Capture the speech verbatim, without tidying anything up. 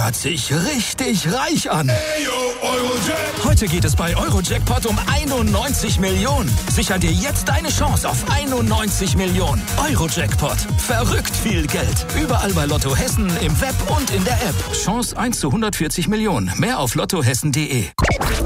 hört sich richtig reich an. Heute geht es bei Eurojackpot um einundneunzig Millionen. Sicher dir jetzt deine Chance auf einundneunzig Millionen. Eurojackpot. Verrückt viel Geld. Überall bei Lotto Hessen, im Web und in der App. Chance eins zu hundertvierzig Millionen. Mehr auf lottohessen punkt de.